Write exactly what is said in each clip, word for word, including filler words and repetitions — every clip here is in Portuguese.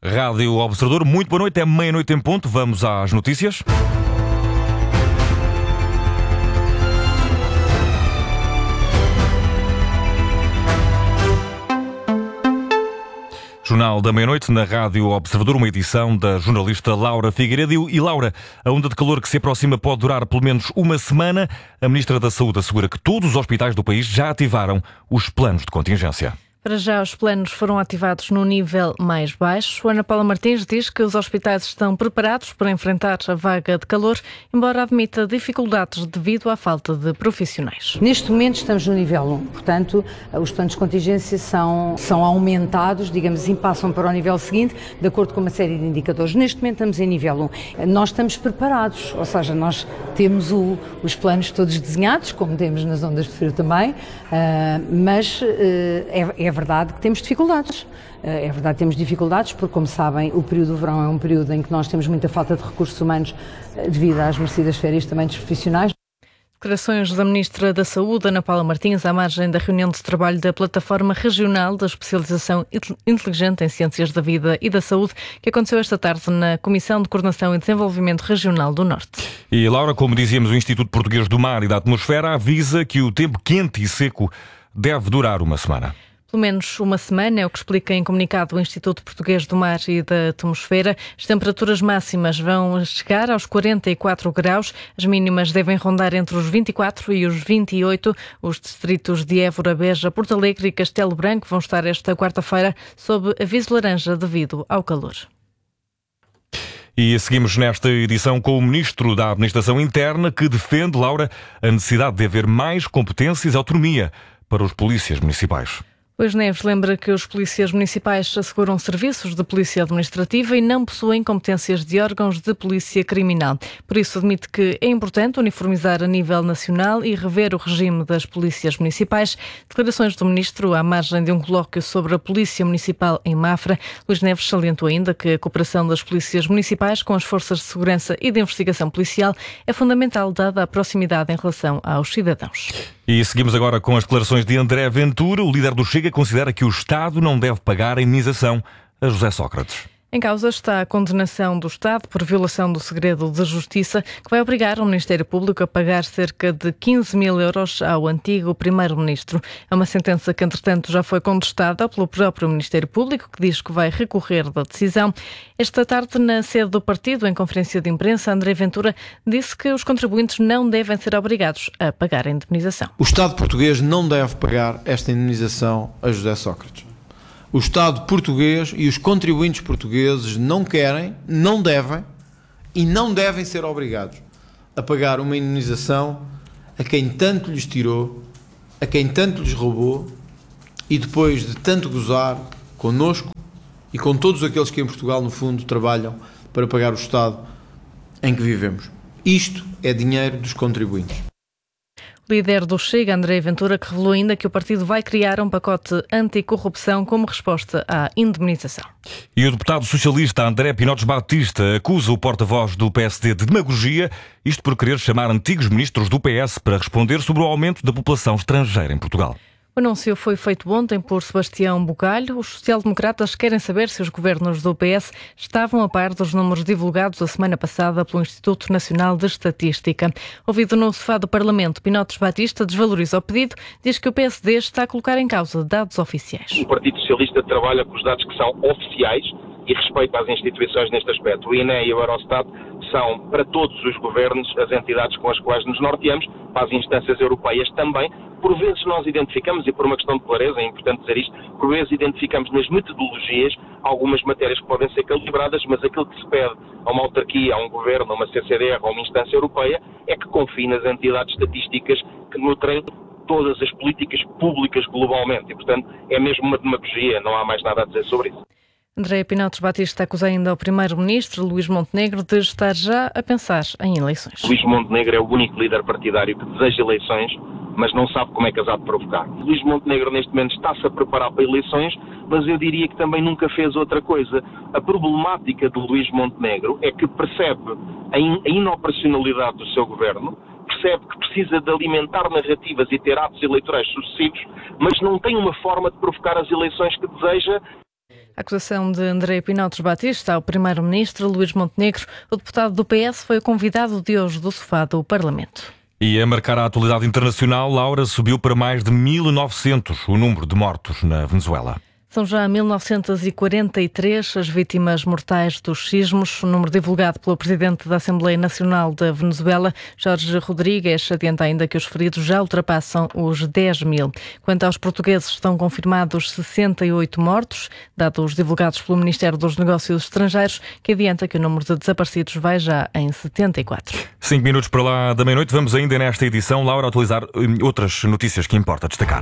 Rádio Observador, muito boa noite, é meia-noite em ponto, vamos às notícias. Jornal da Meia-Noite na Rádio Observador, uma edição da jornalista Laura Figueiredo. E Laura, a onda de calor que se aproxima pode durar pelo menos uma semana. A Ministra da Saúde assegura que todos os hospitais do país já ativaram os planos de contingência. Para já, os planos foram ativados no nível mais baixo. Ana Paula Martins diz que os hospitais estão preparados para enfrentar a vaga de calor, embora admita dificuldades devido à falta de profissionais. Neste momento estamos no nível um, portanto, os planos de contingência são, são aumentados, digamos assim, passam para o nível seguinte, de acordo com uma série de indicadores. Neste momento estamos em nível um. Nós estamos preparados, ou seja, nós temos o, os planos todos desenhados, como temos nas ondas de frio também, uh, mas uh, é, é É verdade que temos dificuldades. É verdade que temos dificuldades porque, como sabem, o período do verão é um período em que nós temos muita falta de recursos humanos devido às merecidas férias também dos profissionais. Declarações da Ministra da Saúde, Ana Paula Martins, à margem da reunião de trabalho da Plataforma Regional da Especialização Inteligente em Ciências da Vida e da Saúde, que aconteceu esta tarde na Comissão de Coordenação e Desenvolvimento Regional do Norte. E, Laura, como dizíamos, o Instituto Português do Mar e da Atmosfera avisa que o tempo quente e seco deve durar uma semana. Pelo menos uma semana, é o que explica em comunicado o Instituto Português do Mar e da Atmosfera. As temperaturas máximas vão chegar aos quarenta e quatro graus, as mínimas devem rondar entre os vinte e quatro e os vinte e oito. Os distritos de Évora, Beja, Porto Alegre e Castelo Branco vão estar esta quarta-feira sob aviso laranja devido ao calor. E seguimos nesta edição com o Ministro da Administração Interna, que defende, Laura, a necessidade de haver mais competências e autonomia para os polícias municipais. Luís Neves lembra que os polícias municipais asseguram serviços de polícia administrativa e não possuem competências de órgãos de polícia criminal. Por isso, admite que é importante uniformizar a nível nacional e rever o regime das polícias municipais. Declarações do Ministro à margem de um colóquio sobre a Polícia Municipal em Mafra. Luís Neves salientou ainda que a cooperação das polícias municipais com as forças de segurança e de investigação policial é fundamental, dada a proximidade em relação aos cidadãos. E seguimos agora com as declarações de André Ventura. O líder do Chega considera que o Estado não deve pagar a indenização a José Sócrates. Em causa está a condenação do Estado por violação do segredo de justiça, que vai obrigar o Ministério Público a pagar cerca de quinze mil euros ao antigo Primeiro-Ministro. É uma sentença que, entretanto, já foi contestada pelo próprio Ministério Público, que diz que vai recorrer da decisão. Esta tarde, na sede do partido, em conferência de imprensa, André Ventura disse que os contribuintes não devem ser obrigados a pagar a indemnização. O Estado português não deve pagar esta indemnização a José Sócrates. O Estado português e os contribuintes portugueses não querem, não devem e não devem ser obrigados a pagar uma indemnização a quem tanto lhes tirou, a quem tanto lhes roubou e depois de tanto gozar connosco e com todos aqueles que em Portugal, no fundo, trabalham para pagar o Estado em que vivemos. Isto é dinheiro dos contribuintes. Líder do Chega, André Ventura, que revelou ainda que o partido vai criar um pacote anticorrupção como resposta à indemnização. E o deputado socialista André Pinotes Batista acusa o porta-voz do P S D de demagogia, isto por querer chamar antigos ministros do P S para responder sobre o aumento da população estrangeira em Portugal. O anúncio foi feito ontem por Sebastião Bugalho. Os social-democratas querem saber se os governos do P S estavam a par dos números divulgados a semana passada pelo Instituto Nacional de Estatística. Ouvido no sofá do Parlamento, Pinotes Batista desvaloriza o pedido, diz que o P S D está a colocar em causa dados oficiais. O Partido Socialista trabalha com os dados que são oficiais e respeita as instituições neste aspecto. O I N E e o Eurostat são, para todos os governos, as entidades com as quais nos norteamos, para as instâncias europeias também. Por vezes nós identificamos, e por uma questão de clareza, é importante dizer isto, por vezes identificamos nas metodologias algumas matérias que podem ser calibradas, mas aquilo que se pede a uma autarquia, a um governo, a uma C C D R ou a uma instância europeia é que confie nas entidades estatísticas que nutrem todas as políticas públicas globalmente. E, portanto, é mesmo uma demagogia, não há mais nada a dizer sobre isso. André Pinotes Batista acusa ainda o Primeiro-Ministro, Luís Montenegro, de estar já a pensar em eleições. Luís Montenegro é o único líder partidário que deseja eleições, mas não sabe como é que as há de provocar. Luís Montenegro, neste momento, está-se a preparar para eleições, mas eu diria que também nunca fez outra coisa. A problemática de Luís Montenegro é que percebe a, in- a inoperacionalidade do seu governo, percebe que precisa de alimentar narrativas e ter atos eleitorais sucessivos, mas não tem uma forma de provocar as eleições que deseja. A acusação de André Pinotes Batista ao primeiro-ministro Luís Montenegro, o deputado do P S foi o convidado de hoje do sofá do Parlamento. E a marcar a atualidade internacional, Laura, subiu para mais de mil e novecentos o número de mortos na Venezuela. São já mil novecentos e quarenta e três as vítimas mortais dos sismos, o número divulgado pelo Presidente da Assembleia Nacional da Venezuela, Jorge Rodrigues, adianta ainda que os feridos já ultrapassam os dez mil. Quanto aos portugueses, estão confirmados sessenta e oito mortos, dados divulgados pelo Ministério dos Negócios Estrangeiros, que adianta que o número de desaparecidos vai já em setenta e quatro. Cinco minutos para lá da meia-noite, vamos ainda nesta edição, Laura, atualizar outras notícias que importa destacar.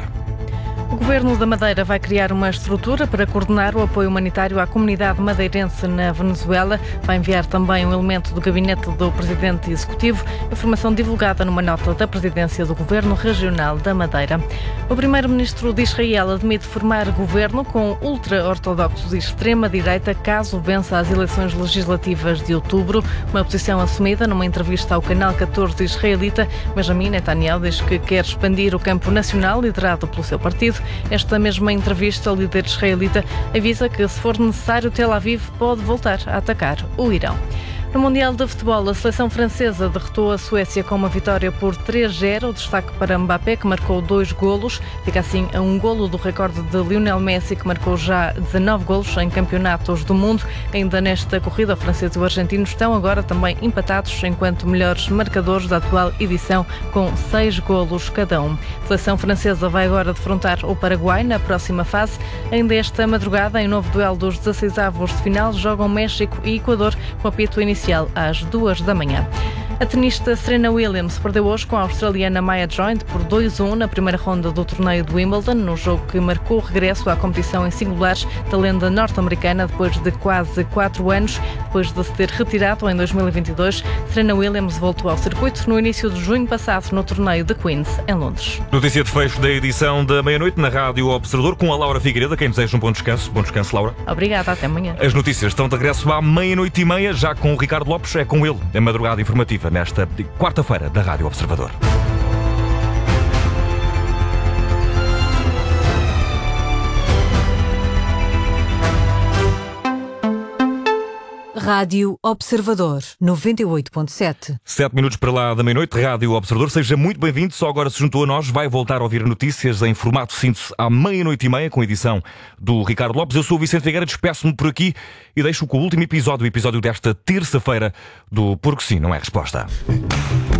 O Governo da Madeira vai criar uma estrutura para coordenar o apoio humanitário à comunidade madeirense na Venezuela. Vai enviar também um elemento do gabinete do Presidente Executivo, informação divulgada numa nota da Presidência do Governo Regional da Madeira. O Primeiro-Ministro de Israel admite formar governo com ultra-ortodoxos e extrema-direita caso vença as eleições legislativas de outubro. Uma posição assumida numa entrevista ao Canal catorze israelita. Benjamin Netanyahu diz que quer expandir o campo nacional liderado pelo seu partido. Esta mesma entrevista, o líder israelita avisa que, se for necessário, Tel Aviv pode voltar a atacar o Irão. No Mundial de Futebol, a seleção francesa derrotou a Suécia com uma vitória por três a zero. O destaque para Mbappé, que marcou dois golos. Fica assim a um golo do recorde de Lionel Messi, que marcou já dezanove golos em campeonatos do mundo. Ainda nesta corrida, o francês e o argentino estão agora também empatados, enquanto melhores marcadores da atual edição, com seis golos cada um. A seleção francesa vai agora defrontar o Paraguai na próxima fase. Ainda esta madrugada, em novo duelo dos dezesseisavos de final, jogam México e Equador, com apito inicial às duas da manhã. A tenista Serena Williams perdeu hoje com a australiana Maya Joint por dois a um na primeira ronda do torneio de Wimbledon, no jogo que marcou o regresso à competição em singulares da lenda norte-americana depois de quase quatro anos. Depois de se ter retirado em dois mil e vinte e dois, Serena Williams voltou ao circuito no início de junho passado no torneio de Queens, em Londres. Notícia de fecho da edição da meia-noite na Rádio Observador com a Laura Figueiredo, quem deseja um bom descanso. Bom descanso, Laura. Obrigada, até amanhã. As notícias estão de regresso à meia-noite e meia, já com o Ricardo Lopes, é com ele, a madrugada informativa, nesta quarta-feira da Rádio Observador. Rádio Observador, noventa e oito ponto sete. Sete minutos para lá da meia-noite, Rádio Observador. Seja muito bem-vindo. Só agora se juntou a nós. Vai voltar a ouvir notícias em formato síntese à meia-noite e meia, com a edição do Ricardo Lopes. Eu sou o Vicente Figueira, despeço-me por aqui e deixo com o último episódio, o episódio desta terça-feira do Porque Sim, Não É Resposta.